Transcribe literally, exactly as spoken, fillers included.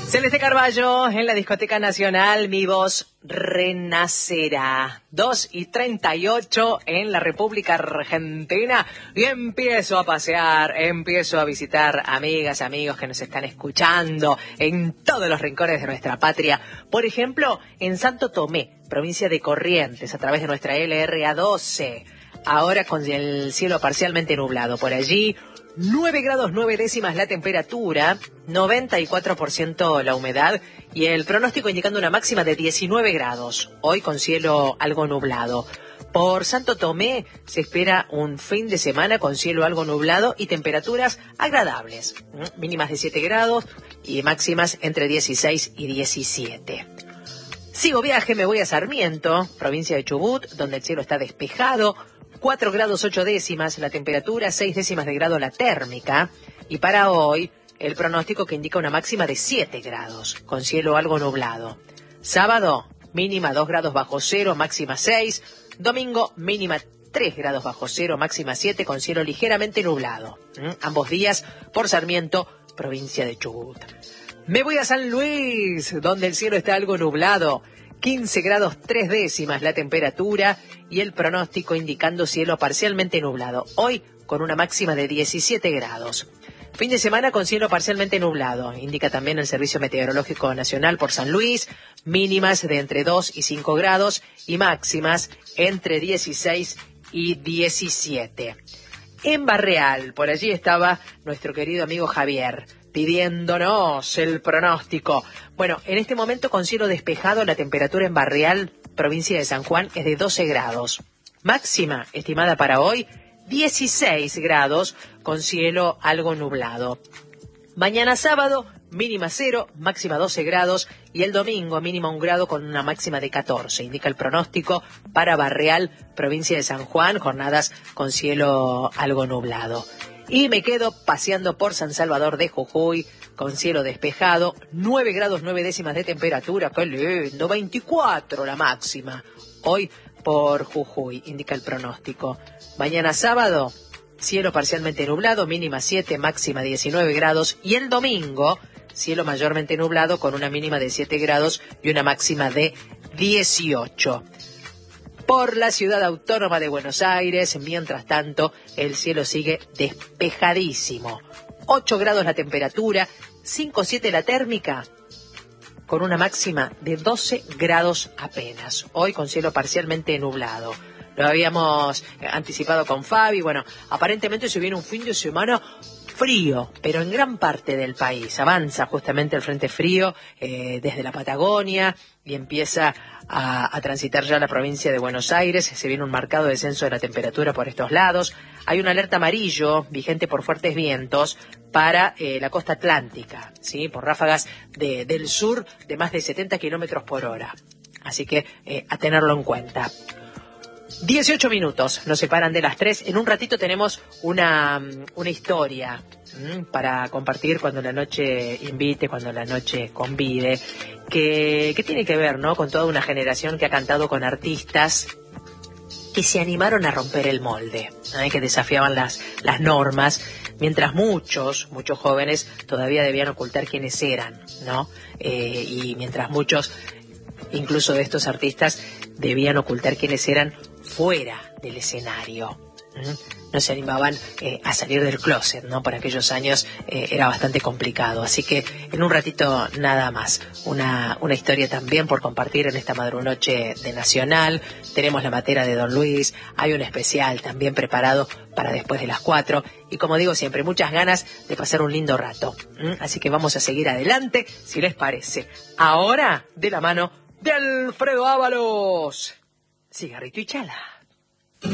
Celeste Carballo, en la Discoteca Nacional, mi voz renacerá. dos y treinta y ocho en la República Argentina y empiezo a pasear, empiezo a visitar amigas, amigos que nos están escuchando en todos los rincones de nuestra patria. Por ejemplo, en Santo Tomé, provincia de Corrientes, a través de nuestra L R A doce. Ahora con el cielo parcialmente nublado. Por allí, nueve grados nueve décimas la temperatura, noventa y cuatro por ciento la humedad y el pronóstico indicando una máxima de diecinueve grados, hoy con cielo algo nublado. Por Santo Tomé se espera un fin de semana con cielo algo nublado y temperaturas agradables, mínimas de siete grados y máximas entre dieciséis y diecisiete. Sigo viaje, me voy a Sarmiento, provincia de Chubut, donde el cielo está despejado, cuatro grados ocho décimas la temperatura, seis décimas de grado la térmica. Y para hoy, el pronóstico que indica una máxima de siete grados, con cielo algo nublado. Sábado, mínima dos grados bajo cero, máxima seis. Domingo, mínima tres grados bajo cero, máxima siete, con cielo ligeramente nublado. ¿Mm? Ambos días por Sarmiento, provincia de Chubut. Me voy a San Luis, donde el cielo está algo nublado. quince grados tres décimas la temperatura y el pronóstico indicando cielo parcialmente nublado. Hoy con una máxima de diecisiete grados. Fin de semana con cielo parcialmente nublado. Indica también el Servicio Meteorológico Nacional por San Luis. Mínimas de entre dos y cinco grados y máximas entre dieciséis y diecisiete. En Barreal, por allí estaba nuestro querido amigo Javier, pidiéndonos el pronóstico. Bueno, en este momento con cielo despejado, la temperatura en Barreal, provincia de San Juan, es de doce grados. Máxima estimada para hoy, dieciséis grados, con cielo algo nublado. Mañana sábado, mínima cero, máxima doce grados, y el domingo mínima un grado con una máxima de catorce. Indica el pronóstico para Barreal, provincia de San Juan, jornadas con cielo algo nublado. Y me quedo paseando por San Salvador de Jujuy, con cielo despejado, nueve grados nueve décimas de temperatura, qué lindo, veinticuatro la máxima. Hoy por Jujuy, indica el pronóstico. Mañana sábado, cielo parcialmente nublado, mínima siete, máxima diecinueve grados. Y el domingo, cielo mayormente nublado con una mínima de siete grados y una máxima de dieciocho. Por la ciudad autónoma de Buenos Aires, mientras tanto, el cielo sigue despejadísimo. ocho grados la temperatura, cinco siete la térmica, con una máxima de doce grados apenas. Hoy con cielo parcialmente nublado. Lo habíamos anticipado con Fabi. Bueno, aparentemente se viene un fin de semana frío, pero en gran parte del país. Avanza justamente el frente frío eh, desde la Patagonia y empieza a, a transitar ya la provincia de Buenos Aires. Se viene un marcado descenso de la temperatura por estos lados. Hay una alerta amarillo vigente por fuertes vientos para eh, la costa atlántica, ¿sí? Por ráfagas de, del sur de más de setenta kilómetros por hora. Así que eh, a tenerlo en cuenta. dieciocho minutos nos separan de las tres. En un ratito tenemos una, una historia ¿m? para compartir cuando la noche invite, cuando la noche convide, que, que tiene que ver, ¿no?, con toda una generación que ha cantado con artistas que se animaron a romper el molde, ¿eh? que desafiaban las, las normas, mientras muchos, muchos jóvenes todavía debían ocultar quiénes eran, ¿no? Eh, y mientras muchos, incluso de estos artistas, debían ocultar quiénes eran fuera del escenario. ¿Mm? No se animaban eh, a salir del closet, ¿no? Por aquellos años eh, era bastante complicado. Así que en un ratito nada más. Una, una historia también por compartir en esta madrunoche de Nacional. Tenemos la matera de Don Luis. Hay un especial también preparado para después de las cuatro. Y como digo siempre, muchas ganas de pasar un lindo rato. ¿Mm? Así que vamos a seguir adelante, si les parece. Ahora, de la mano de Alfredo Ábalos. Cigarrito y chala.